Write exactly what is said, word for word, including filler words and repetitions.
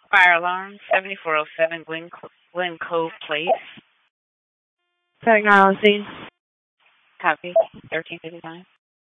Fire alarm, seventy-four oh seven Glen, Glen Cove Place. Setting our own scene. Copy, thirteen fifty-nine.